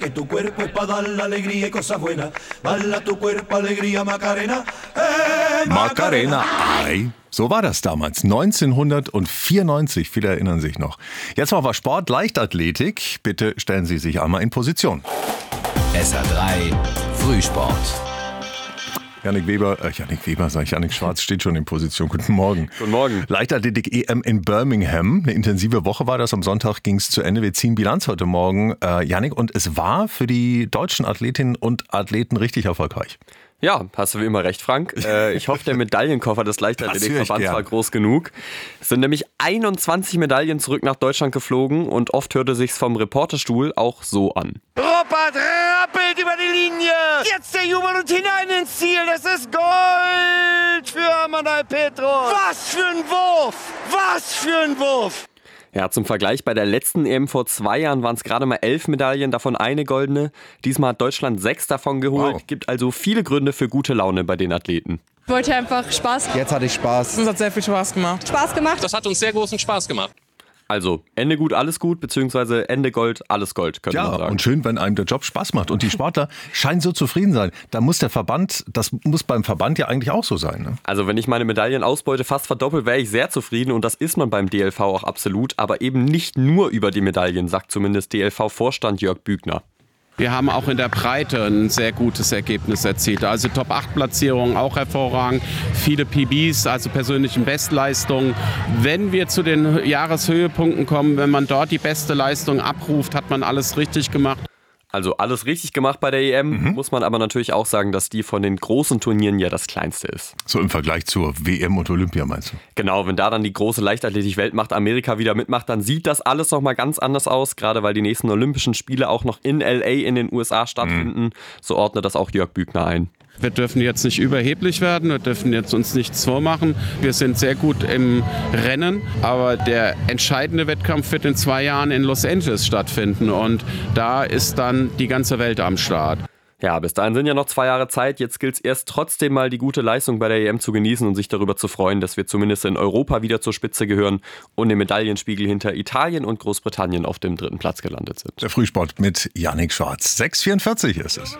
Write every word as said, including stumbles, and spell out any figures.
Que tu cuerpo es para dar la alegría y cosas buenas. Bala tu cuerpo, alegría, Macarena. Hey, Macarena, ei. So war das damals, neunzehnhundertvierundneunzig, viele erinnern sich noch. Jetzt machen wir Sport, Leichtathletik. Bitte stellen Sie sich einmal in Position. S R drei Frühsport. Jannik Weber, äh, Jannik Weber, sag ich, Jannik Schwarz steht schon in Position. Guten Morgen. Guten Morgen. Leichtathletik-E M in Birmingham. Eine intensive Woche war das. Am Sonntag ging es zu Ende. Wir ziehen Bilanz heute Morgen, äh, Jannik. Und es war für die deutschen Athletinnen und Athleten richtig erfolgreich. Ja, hast du wie immer recht, Frank. Äh, ich hoffe, der Medaillenkoffer des Leichtathletikverbands war groß genug. Es sind nämlich einundzwanzig Medaillen zurück nach Deutschland geflogen und oft hörte sich's vom Reporterstuhl auch so an. Robert rappelt über die Linie. Jetzt der Jubel und hinein ins Ziel. Das ist Gold für Amanal Petros. Was für ein Wurf! Was für ein Wurf! Ja, zum Vergleich, bei der letzten E M vor zwei Jahren waren es gerade mal elf Medaillen, davon eine goldene. Diesmal hat Deutschland sechs davon geholt. Wow. Gibt also viele Gründe für gute Laune bei den Athleten. Ich wollte einfach Spaß. Jetzt hatte ich Spaß. Es hat sehr viel Spaß gemacht. Spaß gemacht. Das hat uns sehr großen Spaß gemacht. Also Ende gut, alles gut, beziehungsweise Ende Gold, alles Gold, könnte man Ja, sagen. und schön, wenn einem der Job Spaß macht. Und die Sportler scheinen so zufrieden sein. Da muss der Verband, das muss beim Verband ja eigentlich auch so sein. Ne? Also wenn ich meine Medaillenausbeute fast verdoppelt, wäre ich sehr zufrieden und das ist man beim D L V auch absolut, aber eben nicht nur über die Medaillen, sagt zumindest D L V-Vorstand Jörg Bügner. Wir haben auch in der Breite ein sehr gutes Ergebnis erzielt. Also Top acht Platzierungen auch hervorragend. Viele P Bs, also persönlichen Bestleistungen. Wenn wir zu den Jahreshöhepunkten kommen, wenn man dort die beste Leistung abruft, hat man alles richtig gemacht. Also alles richtig gemacht bei der E M, mhm. muss man aber natürlich auch sagen, dass die von den großen Turnieren ja das kleinste ist. So im Vergleich zur W M und Olympia, meinst du? Genau, wenn da dann die große Leichtathletik-Weltmacht Amerika wieder mitmacht, dann sieht das alles nochmal ganz anders aus, gerade weil die nächsten Olympischen Spiele auch noch in L A in den U S A stattfinden. Mhm. So ordnet das auch Jörg Bügner ein. Wir dürfen jetzt nicht überheblich werden, wir dürfen jetzt uns nichts vormachen. Wir sind sehr gut im Rennen, aber der entscheidende Wettkampf wird in zwei Jahren in Los Angeles stattfinden und da ist dann die ganze Welt am Start. Ja, bis dahin sind ja noch zwei Jahre Zeit. Jetzt gilt es erst trotzdem mal die gute Leistung bei der E M zu genießen und sich darüber zu freuen, dass wir zumindest in Europa wieder zur Spitze gehören und im Medaillenspiegel hinter Italien und Großbritannien auf dem dritten Platz gelandet sind. Der Frühsport mit Jannik Schwarz. sechs Uhr vierundvierzig ist es.